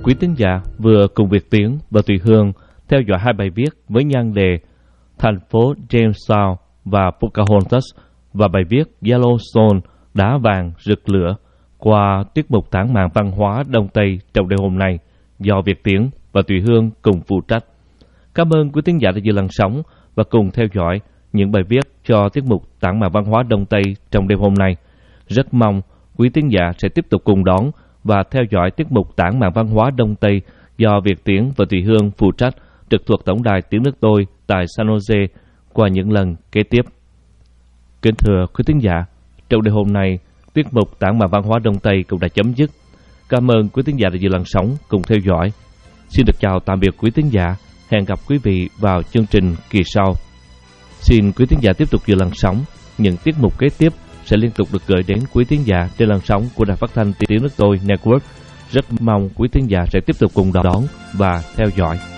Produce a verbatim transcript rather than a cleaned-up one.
quý tín giả vừa cùng Việt Tiến và Tùy Hương theo dõi hai bài viết với nhan đề Thành phố Jamestown và Pocahontas và bài viết Yellowstone đá vàng rực lửa qua tiết mục tản mạn văn hóa Đông Tây trong đêm hôm nay do Việt Tiến và Tùy Hương cùng phụ trách. Cảm ơn quý tín giả đã giữ làn sóng và cùng theo dõi những bài viết cho tiết mục tản mạn văn hóa Đông Tây trong đêm hôm nay. Rất mong quý tín giả sẽ tiếp tục cùng đón và theo dõi tiết mục tản mạn văn hóa Đông Tây do Việt Tiến và Tùy Hương phụ trách trực thuộc Tổng đài Tiếng Nước Tôi tại San Jose qua những lần kế tiếp. Kính thưa quý tín giả, trong đêm hôm nay, tiết mục tản mạn văn hóa Đông Tây cũng đã chấm dứt. Cảm ơn quý tín giả đã giữ làn sóng cùng theo dõi. Xin được chào tạm biệt quý tín giả. Hẹn gặp quý vị vào chương trình kỳ sau. Xin quý tín giả tiếp tục giữ làn sóng. Những tiết mục kế tiếp sẽ liên tục được gửi đến quý tín giả trên làn sóng của Đài Phát thanh Tiếng Nước Tôi Network. Rất mong quý tín giả sẽ tiếp tục cùng đón và theo dõi.